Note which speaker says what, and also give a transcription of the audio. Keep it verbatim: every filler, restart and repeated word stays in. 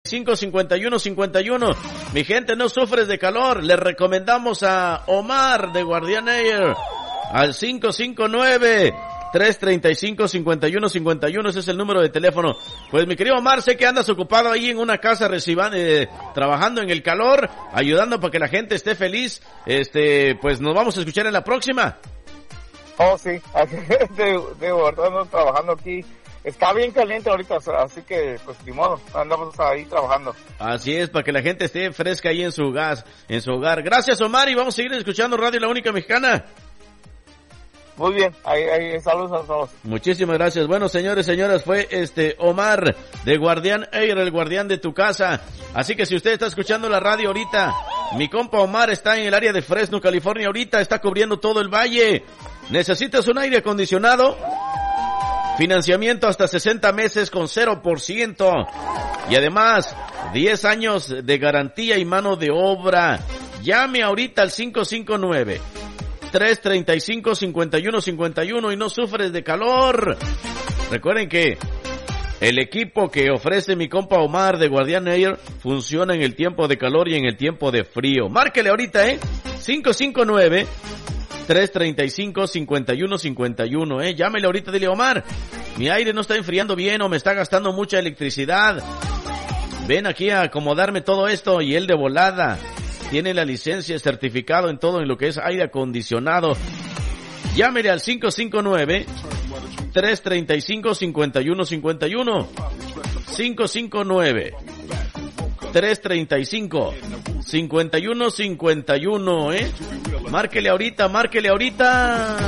Speaker 1: cinco, cincuenta y uno, cincuenta y uno. Mi gente, no sufres de calor. Le recomendamos a Omar de Guardian Air al cinco cinco nueve, tres treinta y cinco, cincuenta y uno, cincuenta y uno. Ese es el número de teléfono. Pues mi querido Omar, sé que andas ocupado ahí en una casa reciban, eh, trabajando en el calor, ayudando para que la gente esté feliz. Este, pues nos vamos a escuchar en la próxima.
Speaker 2: Oh, sí, así de, de verdad estamos trabajando aquí. Está bien caliente ahorita, así que, pues, ni modo, andamos ahí trabajando.
Speaker 1: Así es, para que la gente esté fresca ahí en su gas, en su hogar. Gracias, Omar, y vamos a seguir escuchando Radio La Única Mexicana.
Speaker 2: Muy bien, ahí, ahí, saludos a todos.
Speaker 1: Muchísimas gracias. Bueno, señores, señoras, fue este Omar de Guardian Air, el guardián de tu casa. Así que si usted está escuchando la radio ahorita, mi compa Omar está en el área de Fresno, California ahorita, está cubriendo todo el valle. ¿Necesitas un aire acondicionado? Financiamiento hasta sesenta meses con cero por ciento. Y además, diez años de garantía y mano de obra. Llame ahorita al cinco cinco nueve, tres treinta y cinco, cincuenta y uno, cincuenta y uno y no sufres de calor. Recuerden que el equipo que ofrece mi compa Omar de Guardian Air funciona en el tiempo de calor y en el tiempo de frío. Márquele ahorita, ¿eh? cinco cinco nueve, tres treinta y cinco, cincuenta y uno, cincuenta y uno, ¿eh? Llámele ahorita, dile, Omar, mi aire no está enfriando bien o me está gastando mucha electricidad. Ven aquí a acomodarme todo esto, y él de volada tiene la licencia, certificado en todo en lo que es aire acondicionado. Llámele al cinco cinco nueve, tres treinta y cinco, cincuenta y uno, cincuenta y uno. cinco cinco nueve, tres treinta y cinco, cincuenta y uno, cincuenta y uno, ¿eh? Márquele ahorita, márquele ahorita.